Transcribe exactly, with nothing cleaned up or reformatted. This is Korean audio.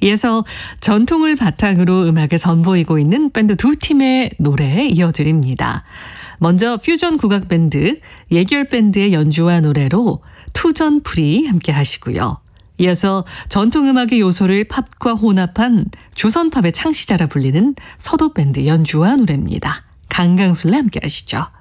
이어서 전통을 바탕으로 음악을 선보이고 있는 밴드 두 팀의 노래 이어드립니다. 먼저 퓨전 국악 밴드 예결 밴드의 연주와 노래로 투전풀이 함께 하시고요. 이어서 전통음악의 요소를 팝과 혼합한 조선팝의 창시자라 불리는 서도 밴드 연주와 노래입니다. 강강술래 함께 하시죠.